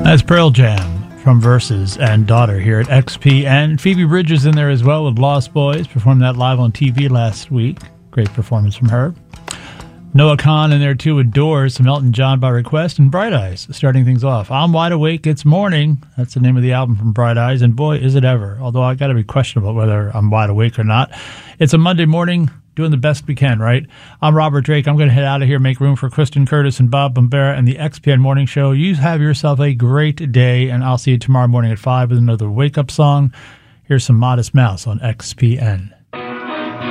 That's Pearl Jam from Versus and Daughter here at XPN. Phoebe Bridgers in there as well with Lost Boys. Performed that live on TV last week. Great performance from her. Noah Kahan in there too with Doors, some Elton John by request, and Bright Eyes starting things off. I'm Wide Awake, It's Morning. That's the name of the album from Bright Eyes, and boy, is it ever. Although I got to be questionable whether I'm wide awake or not. It's a Monday morning, doing the best we can, right? I'm Robert Drake. I'm going to head out of here, make room for Kristen Curtis and Bob Bombera and the XPN Morning Show. You have yourself a great day, and I'll see you tomorrow morning at 5 with another wake-up song. Here's some Modest Mouse on XPN.